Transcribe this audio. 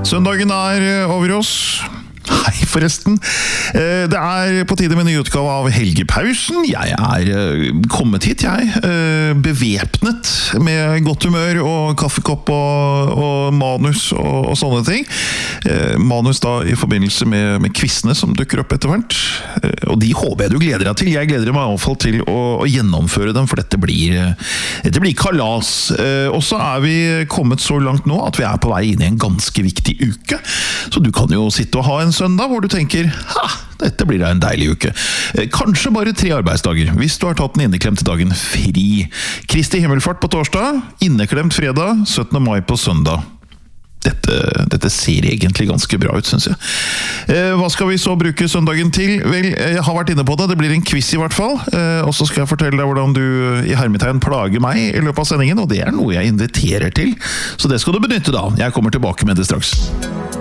Søndagen over oss. Hei forresten. Det på tide med en ny utgave av Helgepausen. Jeg kommet hit, bevæpnet med godt humør og kaffekopp og manus og sånne ting. Manus da i forbindelse med quizene som dukker opp etter hvert. Og de håper jeg du gleder deg til. Jeg gleder meg i hvert fall til å gjennomføre dem, for dette blir kalas. Og så vi kommet så langt nå at vi på vei inn i en ganske viktig uke. Så du kan jo sitte og ha en søndag hvor du tenker, dette blir da en deilig uke. Kanskje bare 3 arbeidsdager, hvis du har tatt den inneklemte dagen fri. Kristi himmelfart på torsdag, inneklemt fredag, 17. mai på søndag. Dette ser egentlig ganske bra ut, synes jeg. Hva skal vi så bruke søndagen til? Vel, jeg har vært inne på det blir en quiz i hvert fall. Og så skal jeg fortelle deg hvordan du i hermetegn plager meg i løpet av sendingen, og det noe jeg inviterer til. Så det skal du benytte da. Jeg kommer tilbake med det straks.